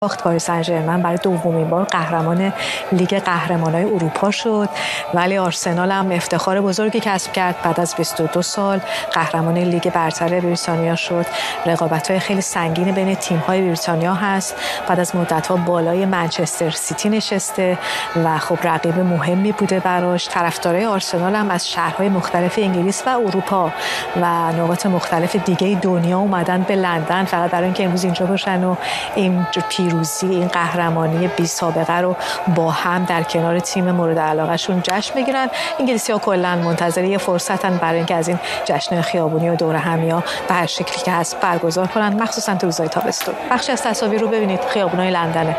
باخت پاریس سن ژرمن برای دومین بار قهرمان لیگ قهرمانان اروپا شد، ولی آرسنال هم افتخار بزرگی کسب کرد. بعد از 22 سال قهرمان لیگ برتر بریتانیا شد. رقابت‌های خیلی سنگین بین تیم‌های بریتانیا هست. بعد از مدت‌ها بالای منچستر سیتی نشسته و خب رقیب مهمی بوده براش. طرفدارای آرسنال هم از شهرهای مختلف انگلیس و اروپا و نقاط مختلف دیگه دنیا اومدن به لندن فقط برای اینکه امروز اینجا باشن و این پیروزی، این قهرمانی بی سابقه رو با هم در کنار تیم مورد علاقهشون جشن بگیرن. انگلیسی‌ها کلاً منتظر یه فرصتن برای اینکه از این جشن خیابونی و دور همی‌ها به هر شکلی که هست برگزار کنن، مخصوصاً تو روزهای تابستون. بخشی از تصاویر رو ببینید، خیابونای لندنه.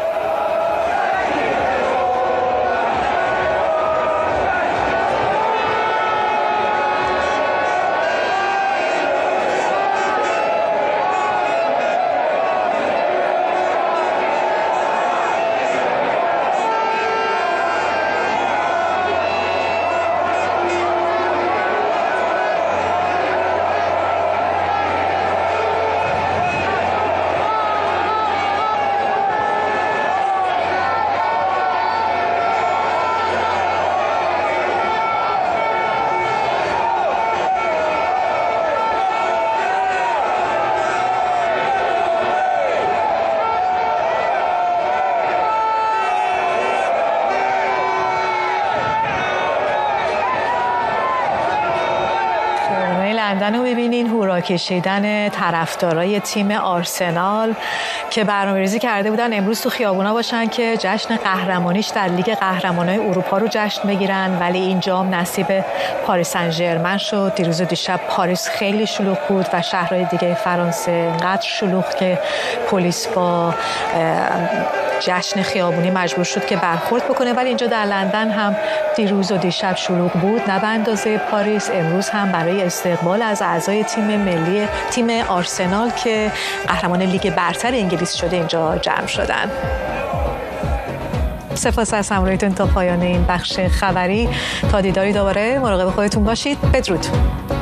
لندن رو ببینین، هورا کشیدن طرفدارای تیم آرسنال که برنامه‌ریزی کرده بودن امروز تو خیابونا باشن که جشن قهرمانیش در لیگ قهرمانان اروپا رو جشن بگیرن، ولی این جام نصیب پاریس سن ژرمن شد. دیروز و دیشب پاریس خیلی شلوغ بود و شهرهای دیگه فرانسه انقدر شلوغ که پلیس با جشن خیابونی مجبور شد که برخورد بکنه، ولی اینجا در لندن هم دیروز و دیشب شلوغ بود، نه به اندازه پاریس. امروز هم برای استقبال از اعضای تیم آرسنال که قهرمان لیگ برتر انگلیس شده اینجا جمع شدن. سپاس از همراهیتون تا پایان این بخش خبری. تا دیداری دوباره، مراقب خودتون باشید. بدرود.